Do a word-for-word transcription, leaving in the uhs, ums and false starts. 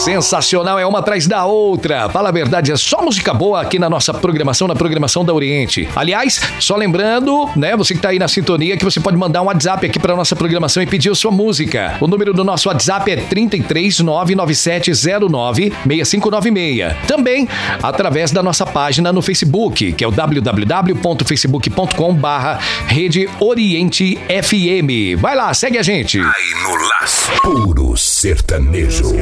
Sensacional, é uma atrás da outra. Fala a verdade, é só música boa aqui na nossa programação, na programação da Oriente. Aliás, só lembrando, né, você que tá aí na sintonia, que você pode mandar um WhatsApp aqui pra nossa programação e pedir a sua música. O número do nosso WhatsApp é trinta e três, nove nove sete zero nove, seis cinco nove seis. Também através da nossa página no Facebook, que é o w w w ponto facebook ponto com barra Rede Oriente F M. Vai lá, segue a gente. Aí no Laço, puro sertanejo.